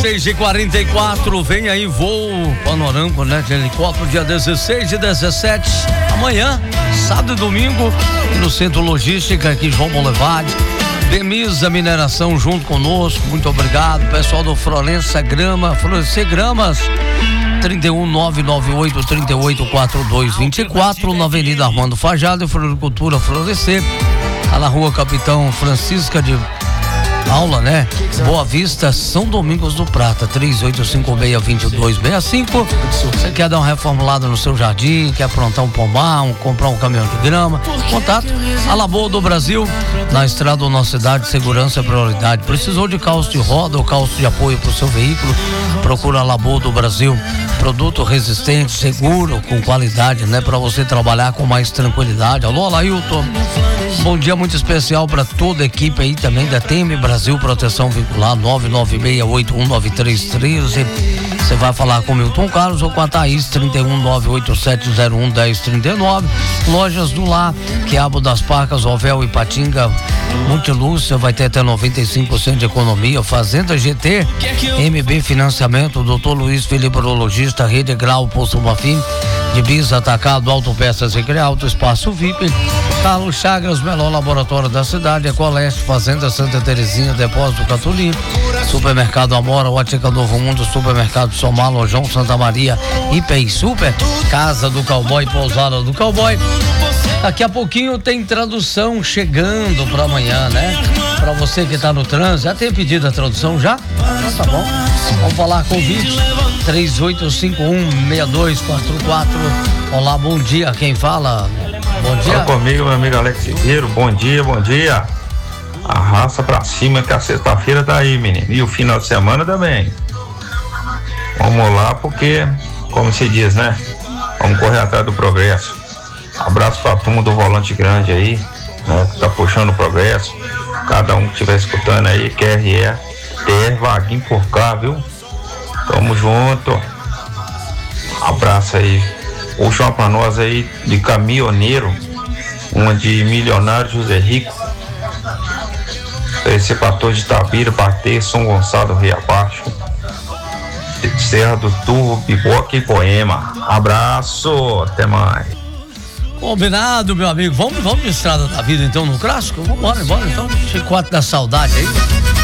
6h44, vem aí voo panorâmico, né? De helicóptero, dia 16 e 17. Amanhã, sábado e domingo, no Centro Logística aqui, João Boulevard. Demisa Mineração junto conosco, muito obrigado. Pessoal do Florença Grama, Florescer Gramas, 31998384224, na Avenida Armando Fajardo, Floricultura Florescer, tá na Rua Capitão Francisca de Paula, né? Boa Vista, São Domingos do Prata, 3856-2265. Você quer dar uma reformulada no seu jardim, quer aprontar um pomar, comprar um caminhão de grama? Contato a Laboa do Brasil, na estrada da nossa cidade, segurança é prioridade. Precisou de calço de roda ou calço de apoio para o seu veículo? Procura a Laboa do Brasil. Produto resistente, seguro, com qualidade, né? Para você trabalhar com mais tranquilidade. Alô, Alailton. Bom dia muito especial para toda a equipe aí também da TM Brasil Proteção Vincular, 996819313. Você vai falar com o Milton Carlos ou com a Thaís, 31987011039. Lojas do Lar, Quiabo das Parcas, Ovel e Patinga, Multiluz, você vai ter até 95% de economia. Fazenda GT, MB Financiamento, Dr. Luiz Felipe Urologista, Rede Grau, Posto Bafim, de Bis Atacado, Autopeças e Alto Espaço VIP, Carlos Chagas, melhor laboratório da cidade, Ecoleste, Fazenda Santa Terezinha, Depósito Catuli, Supermercado Amora, Ótica Novo Mundo, Supermercado Somar, Lojão Santa Maria, IPI Super, Casa do Cowboy, Pousada do Cowboy. Daqui a pouquinho tem tradução chegando para amanhã, né? Para você que tá no trânsito, já tem pedido a tradução já? Tá bom. Vamos falar com o Vítor, 38516244. Olá, bom dia, quem fala? Bom dia. Fala comigo, meu amigo Alex Ribeiro, bom dia, bom dia. Arrasta pra cima que a sexta-feira tá aí, menino, e o final de semana também. Vamos lá, porque, como se diz, né? Vamos correr atrás do progresso. Abraço pra turma do Volante Grande aí, né? Que tá puxando o progresso. Cada um que estiver escutando aí, QRE, TR Vaguinho por cá, viu? Tamo junto. Abraço aí. Puxa uma pra nós aí de caminhoneiro, uma de milionário José Rico. Esse pastor de Itabira, Bater, São Gonçalo, Rio Abaixo, Serra do Turvo, Biboca e Poema. Abraço, até mais. Combinado, meu amigo. Vamos de Estrada da Vida então no clássico? Vamos embora então. Chicote da saudade aí.